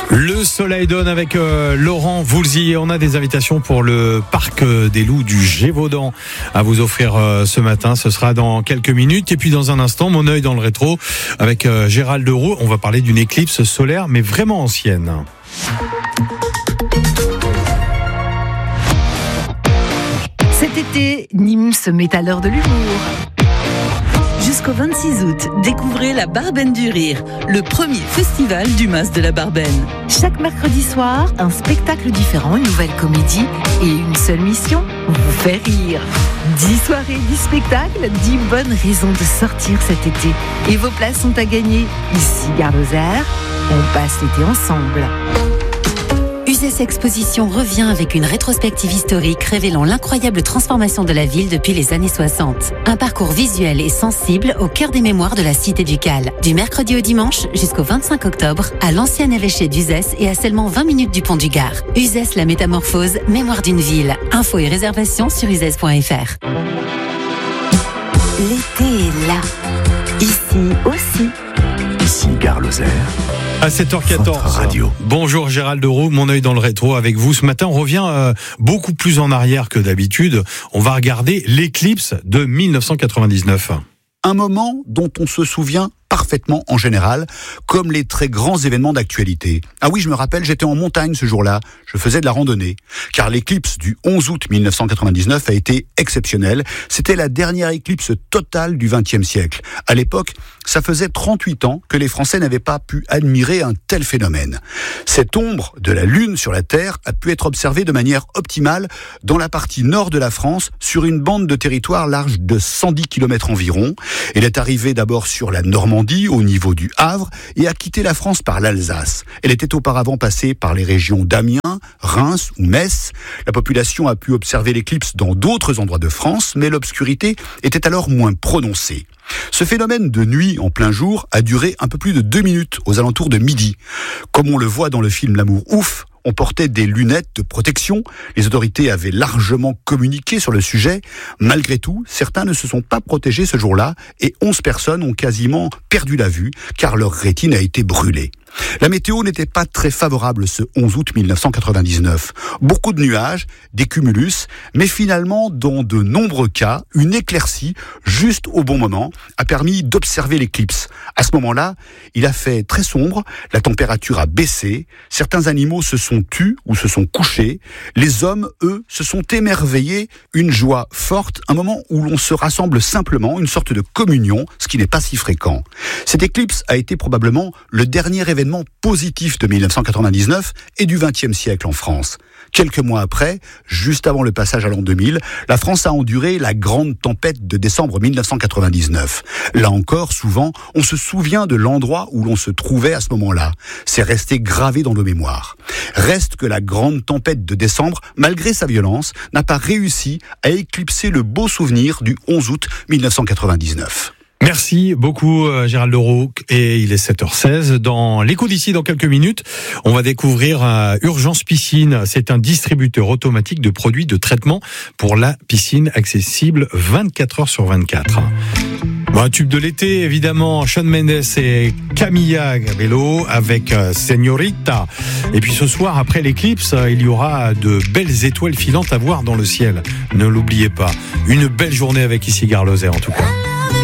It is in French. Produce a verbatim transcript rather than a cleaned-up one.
Le soleil donne avec euh, Laurent Voulzy et on a des invitations pour le parc des loups du Gévaudan à vous offrir euh, ce matin. Ce sera dans quelques minutes et puis dans un instant, mon œil dans le rétro avec euh, Gérald Deroux. On va parler d'une éclipse solaire mais vraiment ancienne. Cet été, Nîmes se met à l'heure de l'humour. Jusqu'au vingt-six août, découvrez la Barbenne du Rire, le premier festival du Mas de la Barbenne. Chaque mercredi soir, un spectacle différent, une nouvelle comédie et une seule mission, vous faire rire. dix soirées, dix spectacles, dix bonnes raisons de sortir cet été. Et vos places sont à gagner. Ici, Gare d'Ozère, on passe l'été ensemble. Uzès Exposition revient avec une rétrospective historique révélant l'incroyable transformation de la ville depuis les années soixante. Un parcours visuel et sensible au cœur des mémoires de la cité ducale. Du mercredi au dimanche jusqu'au vingt-cinq octobre à l'ancien évêché d'Uzès et à seulement vingt minutes du pont du Gard. Uzès, la métamorphose, mémoire d'une ville. Infos et réservations sur uzès point f r. L'été est là. Ici aussi. Ici, Gare Lozère. À sept heures quatorze. Radio. Bonjour Gérald Deroux, mon œil dans le rétro avec vous. Ce matin, on revient euh, beaucoup plus en arrière que d'habitude. On va regarder l'éclipse de dix-neuf cent quatre-vingt-dix-neuf. Un moment dont on se souvient parfaitement en général, comme les très grands événements d'actualité. Ah oui, je me rappelle, j'étais en montagne ce jour-là, je faisais de la randonnée, car l'éclipse du onze août dix-neuf cent quatre-vingt-dix-neuf a été exceptionnelle. C'était la dernière éclipse totale du vingtième siècle. À l'époque, ça faisait trente-huit ans que les Français n'avaient pas pu admirer un tel phénomène. Cette ombre de la Lune sur la Terre a pu être observée de manière optimale dans la partie nord de la France, sur une bande de territoire large de cent dix kilomètres environ. Elle est arrivée d'abord sur la Normandie, au niveau du Havre, et a quitté la France par l'Alsace. Elle était auparavant passée par les régions d'Amiens, Reims ou Metz. La population a pu observer l'éclipse dans d'autres endroits de France, mais l'obscurité était alors moins prononcée. Ce phénomène de nuit en plein jour a duré un peu plus de deux minutes, aux alentours de midi. Comme on le voit dans le film L'amour ouf, on portait des lunettes de protection. Les autorités avaient largement communiqué sur le sujet. Malgré tout, certains ne se sont pas protégés ce jour-là et onze personnes ont quasiment perdu la vue car leur rétine a été brûlée. La météo n'était pas très favorable ce onze août dix-neuf cent quatre-vingt-dix-neuf. Beaucoup de nuages, des cumulus, mais finalement, dans de nombreux cas, une éclaircie, juste au bon moment, a permis d'observer l'éclipse. À ce moment-là, il a fait très sombre, la température a baissé, certains animaux se sont tus ou se sont couchés, les hommes, eux, se sont émerveillés, une joie forte, un moment où l'on se rassemble simplement, une sorte de communion, ce qui n'est pas si fréquent. Cette éclipse a été probablement le dernier événement positif de dix-neuf cent quatre-vingt-dix-neuf et du vingtième siècle en France. Quelques mois après, juste avant le passage à l'an deux mille, la France a enduré la grande tempête de décembre dix-neuf cent quatre-vingt-dix-neuf. Là encore, souvent, on se souvient de l'endroit où l'on se trouvait à ce moment-là. C'est resté gravé dans nos mémoires. Reste que la grande tempête de décembre, malgré sa violence, n'a pas réussi à éclipser le beau souvenir du onze août dix-neuf cent quatre-vingt-dix-neuf. Merci beaucoup Gérald Deroux et il est sept heures seize. Dans l'écho d'ici, dans quelques minutes, on va découvrir euh, Urgence Piscine. C'est un distributeur automatique de produits de traitement pour la piscine, accessible vingt-quatre heures sur vingt-quatre. Bon, un tube de l'été, évidemment, Shawn Mendes et Camila Cabello avec euh, Señorita. Et puis ce soir, après l'éclipse, il y aura de belles étoiles filantes à voir dans le ciel. Ne l'oubliez pas. Une belle journée avec ici Gare Lozère en tout cas.